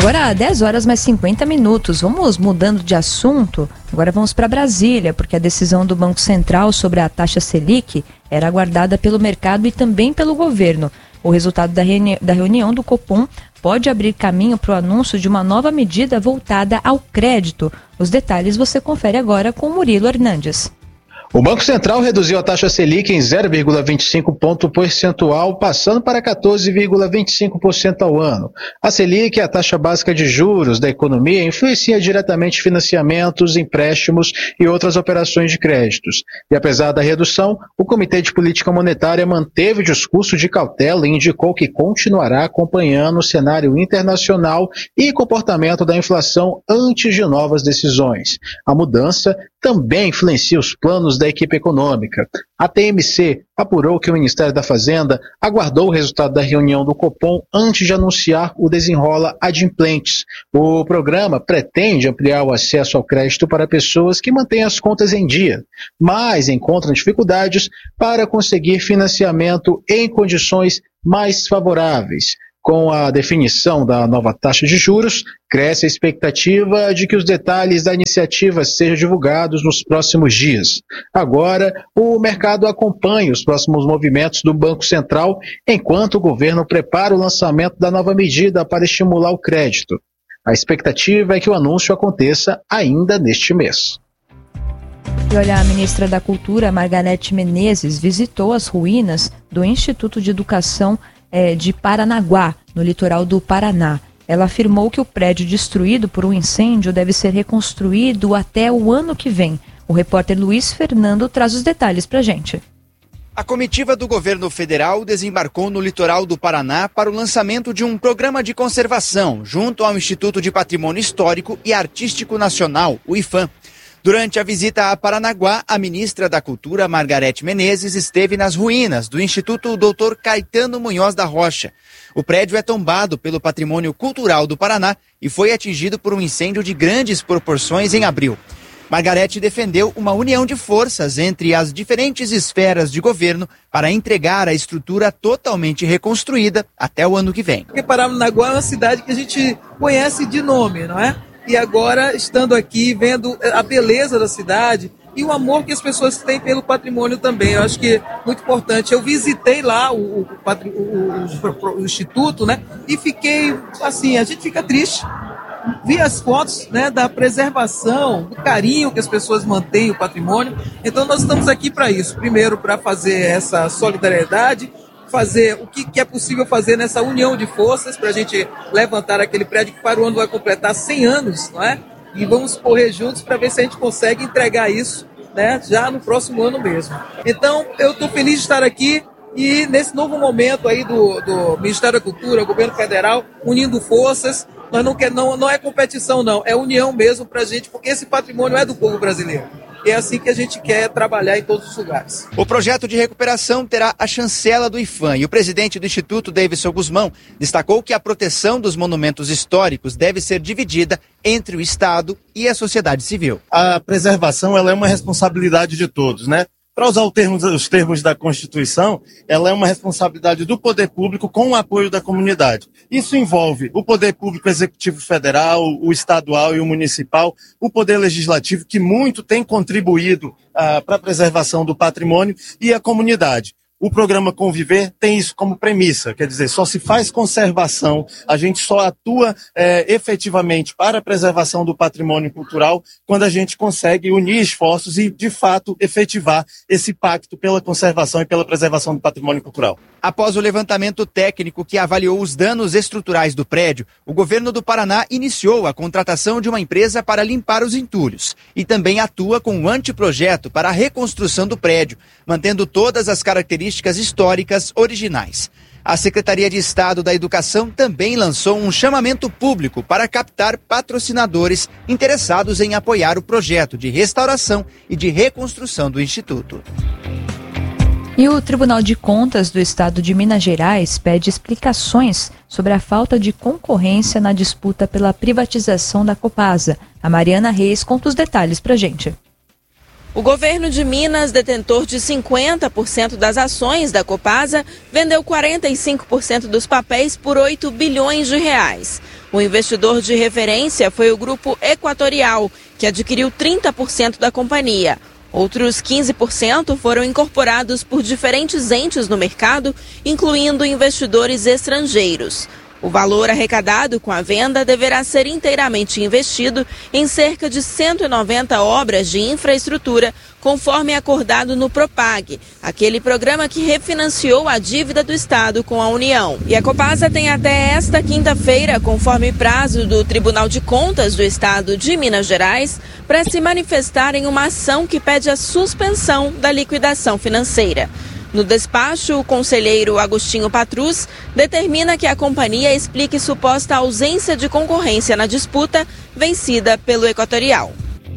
Agora, 10 horas mais 50 minutos. Vamos mudando de assunto. Agora vamos para Brasília, porque a decisão do Banco Central sobre a taxa Selic era aguardada pelo mercado e também pelo governo. O resultado da reunião do Copom pode abrir caminho para o anúncio de uma nova medida voltada ao crédito. Os detalhes você confere agora com Murilo Hernandes. O Banco Central reduziu a taxa Selic em 0,25 ponto percentual, passando para 14,25% ao ano. A Selic é a taxa básica de juros da economia e influencia diretamente financiamentos, empréstimos e outras operações de créditos. E apesar da redução, o Comitê de Política Monetária manteve o discurso de cautela e indicou que continuará acompanhando o cenário internacional e comportamento da inflação antes de novas decisões. A mudança também influencia os planos da equipe econômica. A TMC apurou que o Ministério da Fazenda aguardou o resultado da reunião do Copom antes de anunciar o Desenrola Adimplentes. O programa pretende ampliar o acesso ao crédito para pessoas que mantêm as contas em dia, mas encontram dificuldades para conseguir financiamento em condições mais favoráveis. Com a definição da nova taxa de juros, cresce a expectativa de que os detalhes da iniciativa sejam divulgados nos próximos dias. Agora, o mercado acompanha os próximos movimentos do Banco Central, enquanto o governo prepara o lançamento da nova medida para estimular o crédito. A expectativa é que o anúncio aconteça ainda neste mês. E olha, a ministra da Cultura, Margarete Menezes, visitou as ruínas do Instituto de Educação de Paranaguá, no litoral do Paraná. Ela afirmou que o prédio destruído por um incêndio deve ser reconstruído até o ano que vem. O repórter Luiz Fernando traz os detalhes pra gente. A comitiva do governo federal desembarcou no litoral do Paraná para o lançamento de um programa de conservação junto ao Instituto de Patrimônio Histórico e Artístico Nacional, o IPHAN. Durante a visita a Paranaguá, a ministra da Cultura, Margarete Menezes, esteve nas ruínas do Instituto Dr. Caetano Munhoz da Rocha. O prédio é tombado pelo Patrimônio Cultural do Paraná e foi atingido por um incêndio de grandes proporções em abril. Margarete defendeu uma união de forças entre as diferentes esferas de governo para entregar a estrutura totalmente reconstruída até o ano que vem. Porque Paranaguá é uma cidade que a gente conhece de nome, não é? E agora, estando aqui, vendo a beleza da cidade e o amor que as pessoas têm pelo patrimônio também, eu acho que é muito importante. Eu visitei lá o Instituto, né? E fiquei, assim, a gente fica triste. Vi as fotos, né, da preservação, do carinho que as pessoas mantêm o patrimônio. Então, nós estamos aqui para isso. Primeiro, para fazer essa solidariedade, fazer o que é possível fazer nessa união de forças para a gente levantar aquele prédio que para o ano vai completar 100 anos, não é? E vamos correr juntos para ver se a gente consegue entregar isso, né, já no próximo ano mesmo. Então, eu estou feliz de estar aqui e nesse novo momento aí do Ministério da Cultura, governo federal, unindo forças. Nós não é competição, não, é união mesmo para a gente, porque esse patrimônio é do povo brasileiro. E é assim que a gente quer trabalhar em todos os lugares. O projeto de recuperação terá a chancela do IPHAN e o presidente do Instituto, Davidson Guzmão, destacou que a proteção dos monumentos históricos deve ser dividida entre o Estado e a sociedade civil. A preservação ela é uma responsabilidade de todos, né? Para usar os termos da Constituição, ela é uma responsabilidade do poder público com o apoio da comunidade. Isso envolve o poder público executivo federal, o estadual e o municipal, o poder legislativo, que muito tem contribuído para a preservação do patrimônio, e a comunidade. O programa Conviver tem isso como premissa, quer dizer, só se faz conservação, a gente só atua efetivamente para a preservação do patrimônio cultural quando a gente consegue unir esforços e, de fato, efetivar esse pacto pela conservação e pela preservação do patrimônio cultural. Após o levantamento técnico que avaliou os danos estruturais do prédio, o governo do Paraná iniciou a contratação de uma empresa para limpar os entulhos e também atua com um anteprojeto para a reconstrução do prédio, mantendo todas as características históricas originais. A Secretaria de Estado da Educação também lançou um chamamento público para captar patrocinadores interessados em apoiar o projeto de restauração e de reconstrução do Instituto. E o Tribunal de Contas do Estado de Minas Gerais pede explicações sobre a falta de concorrência na disputa pela privatização da Copasa. A Mariana Reis conta os detalhes pra gente. O governo de Minas, detentor de 50% das ações da Copasa, vendeu 45% dos papéis por 8 bilhões de reais. O investidor de referência foi o Grupo Equatorial, que adquiriu 30% da companhia. Outros 15% foram incorporados por diferentes entes no mercado, incluindo investidores estrangeiros. O valor arrecadado com a venda deverá ser inteiramente investido em cerca de 190 obras de infraestrutura, conforme acordado no Propag, aquele programa que refinanciou a dívida do Estado com a União. E a Copasa tem até esta quinta-feira, conforme prazo do Tribunal de Contas do Estado de Minas Gerais, para se manifestar em uma ação que pede a suspensão da liquidação financeira. No despacho, o conselheiro Agostinho Patrus determina que a companhia explique suposta ausência de concorrência na disputa vencida pelo Equatorial.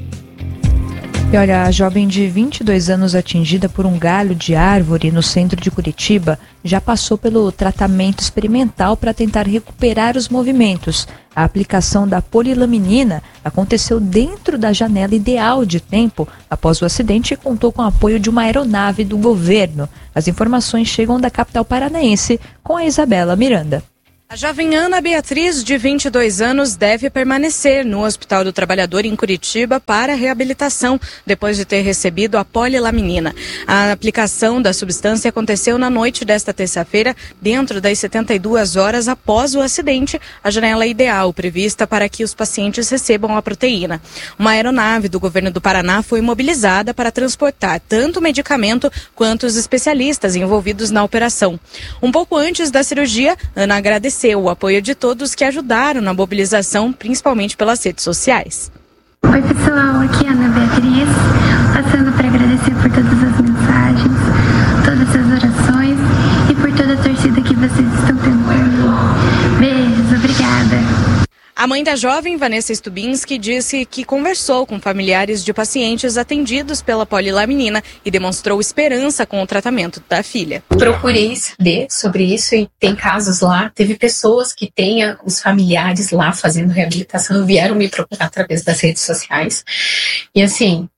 E olha, a jovem de 22 anos atingida por um galho de árvore no centro de Curitiba já passou pelo tratamento experimental para tentar recuperar os movimentos. A aplicação da polilaminina aconteceu dentro da janela ideal de tempo após o acidente e contou com o apoio de uma aeronave do governo. As informações chegam da capital paranaense com a Isabela Miranda. A jovem Ana Beatriz, de 22 anos, deve permanecer no Hospital do Trabalhador em Curitiba para reabilitação, depois de ter recebido a polilaminina. A aplicação da substância aconteceu na noite desta terça-feira, dentro das 72 horas após o acidente, a janela ideal prevista para que os pacientes recebam a proteína. Uma aeronave do governo do Paraná foi mobilizada para transportar tanto o medicamento quanto os especialistas envolvidos na operação. Um pouco antes da cirurgia, Ana agradeceu o apoio de todos que ajudaram na mobilização, principalmente pelas redes sociais. Oi pessoal, aqui é a Ana Beatriz, passando para agradecer por todas as mensagens, todas as orações e por toda a torcida que vocês estão tendo por mim. Beijos, obrigada. A mãe da jovem, Vanessa Stubinski, disse que conversou com familiares de pacientes atendidos pela polilaminina e demonstrou esperança com o tratamento da filha. Procurei saber sobre isso e tem casos lá. Teve pessoas que têm os familiares lá fazendo reabilitação, vieram me procurar através das redes sociais. E assim,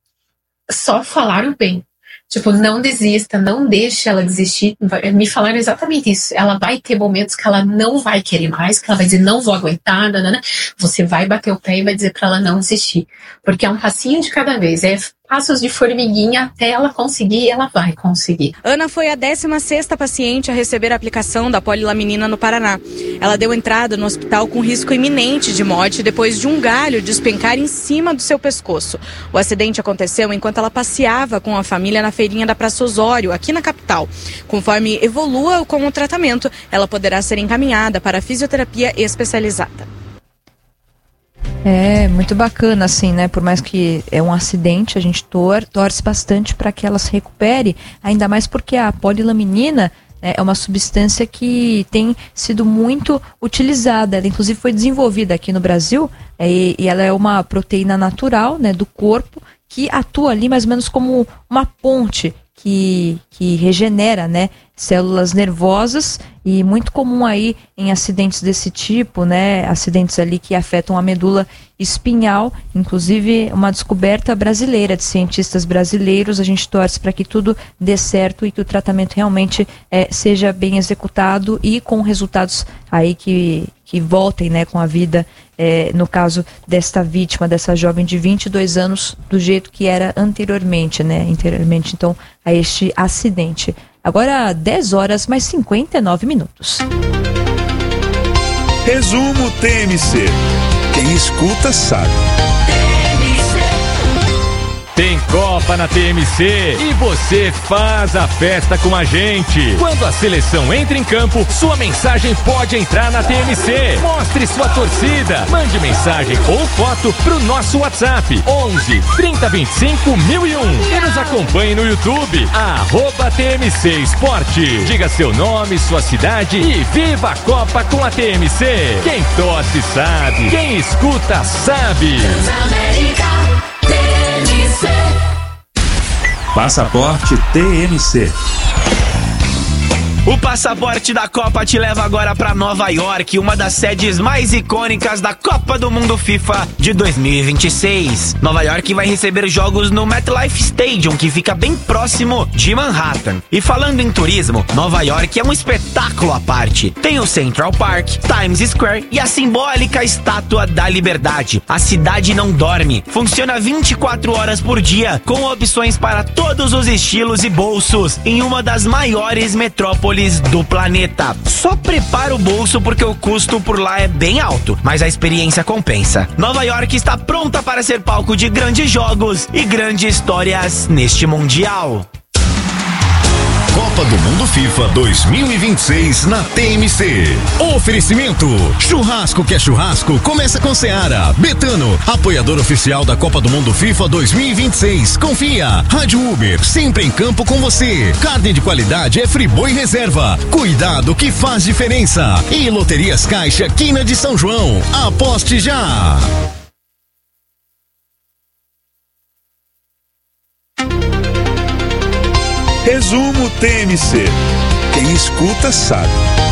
só falaram bem. Tipo, não desista, não deixe ela desistir. Me falaram exatamente isso. Ela vai ter momentos que ela não vai querer mais, que ela vai dizer, não vou aguentar, né? Você vai bater o pé e vai dizer pra ela não desistir. Porque é um passinho de cada vez, é passos de formiguinha até ela conseguir e ela vai conseguir. Ana foi a 16ª paciente a receber a aplicação da polilaminina no Paraná. Ela deu entrada no hospital com risco iminente de morte depois de um galho despencar em cima do seu pescoço. O acidente aconteceu enquanto ela passeava com a família na feirinha da Praça Osório, aqui na capital. Conforme evolua com o tratamento, ela poderá ser encaminhada para a fisioterapia especializada. É muito bacana, assim, né? Por mais que é um acidente, a gente torce bastante para que ela se recupere, ainda mais porque a polilaminina é uma substância que tem sido muito utilizada. Ela, inclusive, foi desenvolvida aqui no Brasil e ela é uma proteína natural, né, do corpo que atua ali mais ou menos como uma ponte que regenera, né, células nervosas, e muito comum aí em acidentes desse tipo, né, acidentes ali que afetam a medula espinhal, inclusive uma descoberta brasileira de cientistas brasileiros. A gente torce para que tudo dê certo e que o tratamento realmente seja bem executado e com resultados aí que voltem, né, com a vida, no caso desta vítima, dessa jovem de 22 anos, do jeito que era anteriormente, então, a este acidente. Agora 10 horas mais 59 minutos. Resumo TMC. Quem escuta sabe. Tem Copa na TMC e você faz a festa com a gente. Quando a seleção entra em campo, sua mensagem pode entrar na TMC. Mostre sua torcida. Mande mensagem ou foto pro nosso WhatsApp 11 3025 1001 e nos acompanhe no YouTube @TMC Esporte. Diga seu nome, sua cidade e viva a Copa com a TMC. Quem torce sabe, quem escuta sabe. Passaporte TMC. O passaporte da Copa te leva agora para Nova York, uma das sedes mais icônicas da Copa do Mundo FIFA de 2026. Nova York vai receber jogos no MetLife Stadium, que fica bem próximo de Manhattan. E falando em turismo, Nova York é um espetáculo à parte. Tem o Central Park, Times Square e a simbólica Estátua da Liberdade. A cidade não dorme, funciona 24 horas por dia, com opções para todos os estilos e bolsos, em uma das maiores metrópoles do planeta. Só prepara o bolso porque o custo por lá é bem alto, mas a experiência compensa. Nova York está pronta para ser palco de grandes jogos e grandes histórias neste Mundial. Copa do Mundo FIFA 2026 na TMC. Oferecimento: churrasco que é churrasco, começa com Seara. Betano, apoiador oficial da Copa do Mundo FIFA 2026. Confia. Rádio Uber, sempre em campo com você. Carne de qualidade é Friboi Reserva. Cuidado que faz diferença. E Loterias Caixa, Quina de São João. Aposte já. Resumo TMC. Quem escuta sabe.